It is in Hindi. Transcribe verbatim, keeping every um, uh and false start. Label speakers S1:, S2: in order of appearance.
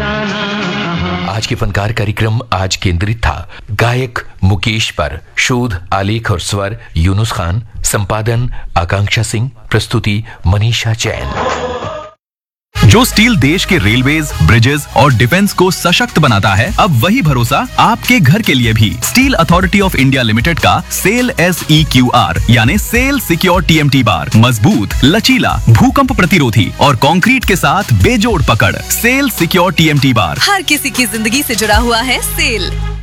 S1: आज के फनकार कार्यक्रम आज केंद्रित था गायक मुकेश पर। शोध, आलेख और स्वर यूनुस खान, संपादन आकांक्षा सिंह, प्रस्तुति मनीषा जैन।
S2: जो स्टील देश के रेलवेज, ब्रिजेस और डिफेंस को सशक्त बनाता है, अब वही भरोसा आपके घर के लिए भी। Steel authority of India limited का cell S E Q R यानी cell secure T M T bar मजबूत, लचीला, भूकंप प्रतिरोधी और कंक्रीट के साथ बेजोड़ पकड़। Cell secure T M T bar
S3: हर किसी की जिंदगी से जुड़ा हुआ है। सेल